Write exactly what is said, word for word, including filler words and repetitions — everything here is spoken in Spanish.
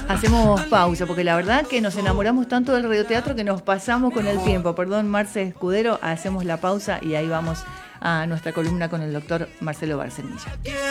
Hacemos pausa, porque la verdad que nos enamoramos tanto del radioteatro que nos pasamos con el tiempo. Perdón, Marce Escudero, hacemos la pausa y ahí vamos a nuestra columna con el doctor Marcelo Barcenilla.